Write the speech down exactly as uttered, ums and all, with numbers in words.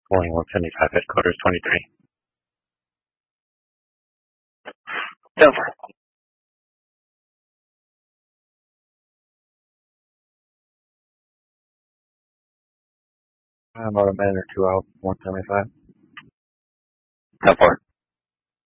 Boeing one seventy-five headquarters twenty-three. Over. About a minute or two out, one seventy-five. ten four.